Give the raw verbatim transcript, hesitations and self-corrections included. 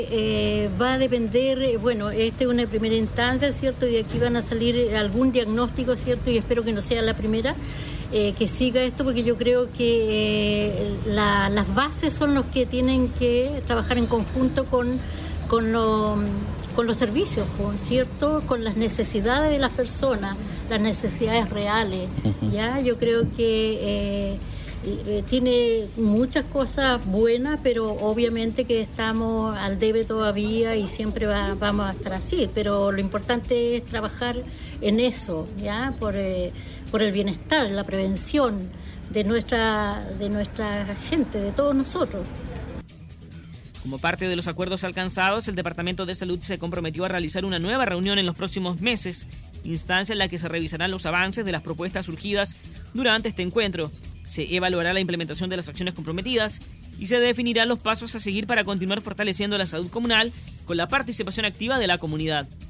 Eh, va a depender, bueno, esta es una primera instancia, ¿cierto? Y de aquí van a salir algún diagnóstico, ¿cierto? Y espero que no sea la primera, eh, que siga esto, porque yo creo que eh, la, las bases son los que tienen que trabajar en conjunto con, con, lo, con los servicios, ¿cierto? Con las necesidades de las personas, las necesidades reales, uh-huh. ¿Ya? Yo creo que... Eh, Eh, tiene muchas cosas buenas, pero obviamente que estamos al debe todavía y siempre va, vamos a estar así, pero lo importante es trabajar en eso, ¿ya? Por, eh, por el bienestar, la prevención de nuestra, de nuestra gente, de todos nosotros. Como parte de los acuerdos alcanzados, el Departamento de Salud se comprometió a realizar una nueva reunión en los próximos meses, instancia en la que se revisarán los avances de las propuestas surgidas durante este encuentro. Se evaluará la implementación de las acciones comprometidas y se definirán los pasos a seguir para continuar fortaleciendo la salud comunal con la participación activa de la comunidad.